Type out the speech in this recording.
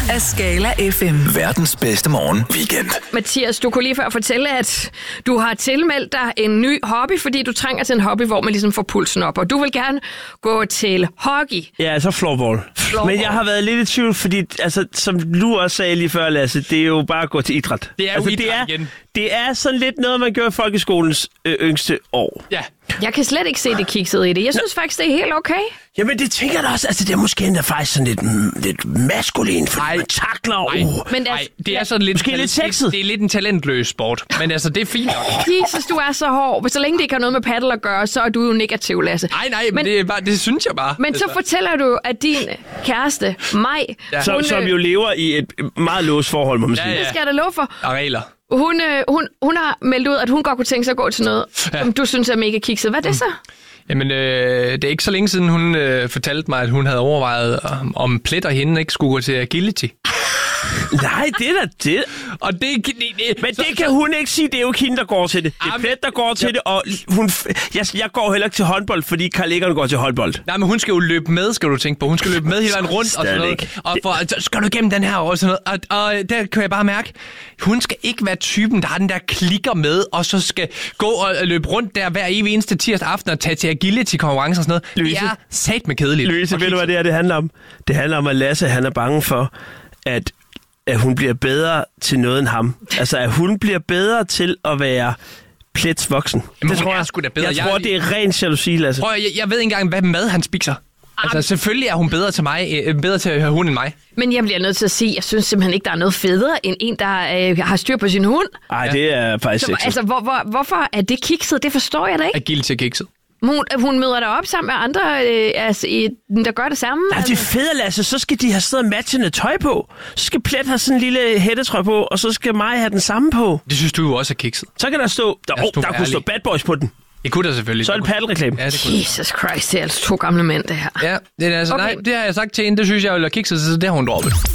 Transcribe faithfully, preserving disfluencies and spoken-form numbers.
af Skala F M. Verdens bedste morgen weekend. Mathias, du kunne lige før fortælle, at du har tilmeldt dig en ny hobby, fordi du trænger til en hobby, hvor man ligesom får pulsen op. Og du vil gerne gå til hockey. Ja, altså floorball. floorball. Men jeg har været lidt i tvivl, fordi altså, som du også sagde lige før, Lasse, det er jo bare at gå til idræt. Det er jo altså, idræt det er, igen. Det er sådan lidt noget, man gør i folkeskolens øh, yngste år. Ja. Jeg kan slet ikke se det kiksede i det. Jeg synes Nå. faktisk, det er helt okay. Jamen, det tænker jeg da også. Altså, det er måske endda faktisk sådan lidt, lidt maskulin, fordi Ej. man takler over. Men Nej, det er sådan lidt... Måske lidt sexet. Det, det er lidt en talentløs sport, men altså, det er fint nok. Jesus, du er så hård. Så længe det ikke har noget med paddle at gøre, så er du jo negativ, Lasse. Nej, nej, men, men det, er bare, det synes jeg bare. Men altså. så fortæller du, at din kæreste, Maj... Ja. Som, hun, som jo lever i et meget låst forhold, må man sige. Ja, ja. Det skal jeg da love for. Der er regler. Hun, øh, hun, hun har meldt ud, at hun godt kunne tænke sig at gå til noget, ja. som du synes er mega kikset. Hvad er det så? Jamen, øh, det er ikke så længe siden, hun øh, fortalte mig, at hun havde overvejet, om, om Plet og hende ikke skulle gå til agility. Nej, det er da det. Og det, det, det Men så, det kan hun ikke sige, det er jo ikke hende, der går til det. Det er Plet, der går til ja. det, og hun, jeg, jeg går heller ikke til håndbold, fordi Karl Eggerne går til håndbold. Nej, men hun skal jo løbe med, skal du tænke på. Hun skal løbe med hele vejen rundt og sådan noget. Og for, så skal du igennem den her og sådan noget. Og, og der kan jeg bare mærke, hun skal ikke være typen, der har den der klikker med, og så skal gå og løbe rundt der hver evig eneste tirsdag aften og tage til agility-konkurrencer og sådan noget. Louise, det er sat med kedeligt. Louise, ved du, hvad det er, det handler om? Det handler om, at Lasse, han er bange for, at at hun bliver bedre til noget end ham. Altså, at hun bliver bedre til at være Plets voksen. Jamen, det hun tror er jeg, sgu da bedre. Jeg, jeg Jeg- tror, det er ren jalousi, Lasse. Prøv, jeg, jeg ved ikke engang, hvad mad han spiser. Altså, selvfølgelig er hun bedre til mig, øh, bedre til at høre hund end mig. Men jeg bliver nødt til at sige, at jeg synes simpelthen ikke, der er noget federe end en, der øh, har styr på sin hund. Ej, det er faktisk Så, ikke. altså, hvor, hvor, hvorfor er det kikset? Det forstår jeg da ikke. Agility er kikset. Hun, hun møder der op sammen med andre, øh, altså, i, der gør det samme. Ja, det er fedt, Lasse. Så skal de have sådan matchende tøj på. Så skal Plet have sådan en lille hættetrøje på, og så skal Maja have den samme på. Det synes du jo også er kikset. Så kan der stå, der, Lad os oh, nu der være kunne stå ærlige. Bad Boys på den. Det kunne der selvfølgelig. Så er det paddelreklame. Ja, det kunne. Jesus Christ, det er altså to gamle mænd, det her. Ja, det er altså, Okay. nej, det har jeg sagt til hende, det synes jeg jo er kikset, så det har hun droppet.